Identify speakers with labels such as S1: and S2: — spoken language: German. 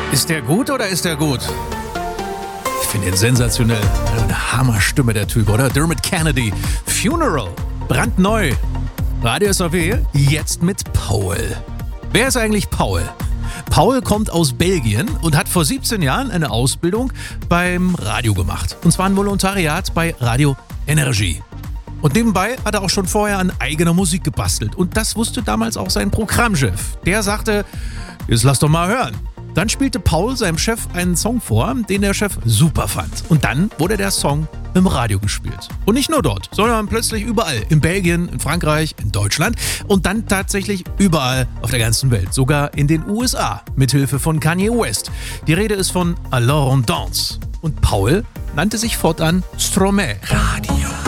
S1: Ist der gut oder ist der gut? Ich finde ihn sensationell. Eine Hammerstimme, der Typ, oder? Dermot Kennedy. Funeral. Brandneu. Radio SAW, jetzt mit Paul. Wer ist eigentlich Paul? Paul kommt aus Belgien und hat vor 17 Jahren eine Ausbildung beim Radio gemacht. Und zwar ein Volontariat bei Radio Energie. Und nebenbei hat er auch schon vorher an eigener Musik gebastelt. Und das wusste damals auch sein Programmchef. Der sagte, jetzt lass doch mal hören. Dann spielte Paul seinem Chef einen Song vor, den der Chef super fand. Und dann wurde der Song im Radio gespielt. Und nicht nur dort, sondern plötzlich überall. In Belgien, in Frankreich, in Deutschland und dann tatsächlich überall auf der ganzen Welt. Sogar in den USA, mithilfe von Kanye West. Die Rede ist von Alors on danse. Und Paul nannte sich fortan Stromae. Radio